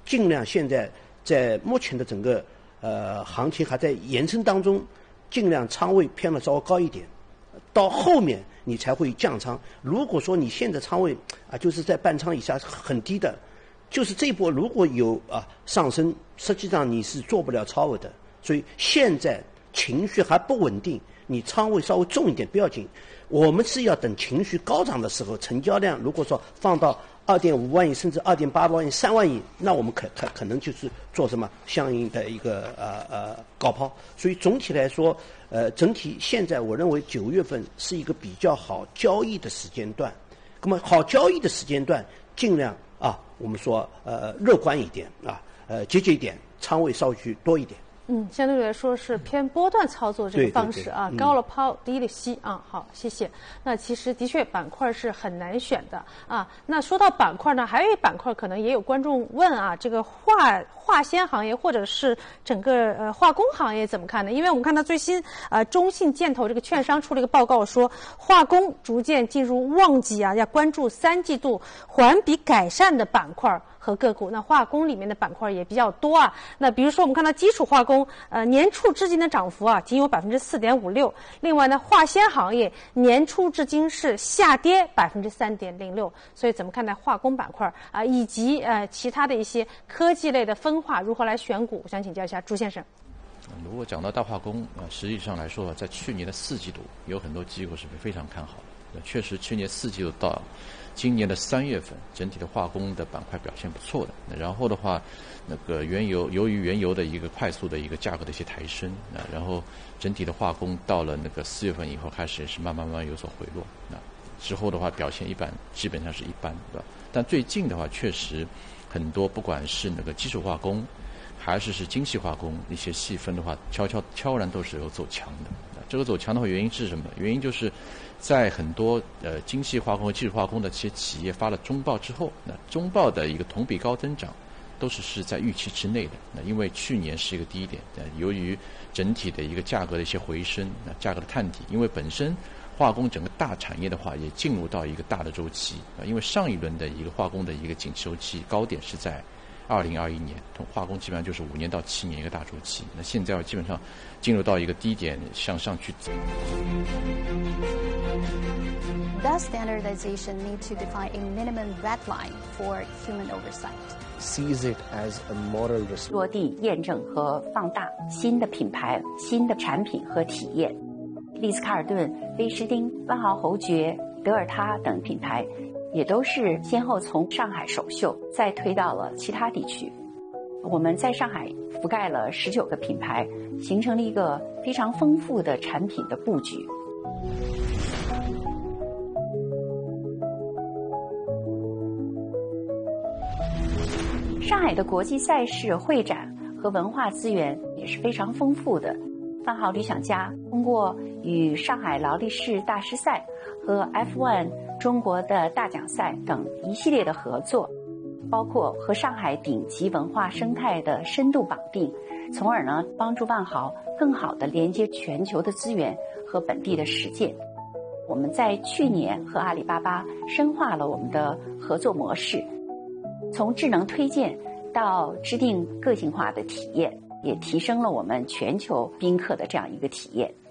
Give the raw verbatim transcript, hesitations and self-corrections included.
尽量现在在目前的整个呃行情还在延伸当中，尽量仓位偏了稍微高一点，到后面你才会降仓。如果说你现在仓位啊就是在半仓以下很低的，就是这一波如果有啊上升，实际上你是做不了超额的。所以现在情绪还不稳定，你仓位稍微重一点不要紧。我们是要等情绪高涨的时候，成交量如果说放到二点五万亿甚至二点八万亿、三万亿，那我们可可可能就是做什么相应的一个呃呃高抛。所以总体来说，呃，整体现在我认为九月份是一个比较好交易的时间段。那么好交易的时间段，尽量啊，我们说呃乐观一点啊，呃积极一点，仓位稍许多一点。 嗯，相对来说是偏波段操作这个方式啊， 对对对嗯、 高了抛，低了吸啊。好，谢谢。那其实的确板块是很难选的啊。那说到板块呢，还有一板块可能也有观众问啊，这个化化纤行业或者是整个呃化工行业怎么看呢？因为我们看到最新呃中信建投这个券商出了一个报告说，化工逐渐进入旺季啊，要关注三季度环比改善的板块和个股。那化工里面的板块也比较多啊。那比如说我们看到基础化工，呃，年初至今的涨幅啊，仅有百分之四点五六。另外呢，化纤行业年初至今是下跌百分之三点零六。所以怎么看待化工板块啊、呃，以及呃其他的一些科技类的分化，如何来选股？我想请教一下朱先生。 如果讲到大化工啊、呃，实际上来说，在去年的四季度，有很多机构是非常看好的。确实，去年四季度到今年的三月份，整体的化工的板块表现不错的。然后的话，那个原油由于原油的一个快速的一个价格的一些抬升啊，然后整体的化工到了那个四月份以后开始是慢慢慢慢有所回落啊。之后的话表现一般，基本上是一般的。但最近的话，确实很多不管是那个基础化工，还是是精细化工一些细分的话，悄悄悄然都是有走强的。这个走强的话，原因是什么？原因就是在很多呃精细化工和技术化工的这些企业发了中报之后，那中报的一个同比高增长都是是在预期之内的。那因为去年是一个低点，由于整体的一个价格的一些回升，那价格的探底，因为本身化工整个大产业的话也进入到一个大的周期啊，因为上一轮的一个化工的一个景气周期高点是在二零二一年，化工基本上就是五年到七年一个大周期。那现在基本上进入到一个低点向上去走。 Does standardization need to define a minimum red line for human oversight? Sees it as a moral responsibility. 落地验证和放大新的品牌、新的产品和体验。丽思卡尔顿、威诗汀、万豪侯爵、德尔塔等品牌也都是先后从上海首秀，再推到了其他地区。我们在上海覆盖了十九个品牌，形成了一个非常丰富的产品的布局。上海的国际赛事、会展和文化资源也是非常丰富的。万豪理想家通过与上海劳力士大师赛和 F 一 中国的大奖赛等一系列的合作，包括和上海顶级文化生态的深度绑定，从而呢帮助万豪更好地连接全球的资源和本地的实践。我们在去年和阿里巴巴深化了我们的合作模式，从智能推荐到制定个性化的体验，也提升了我们全球宾客的这样一个体验。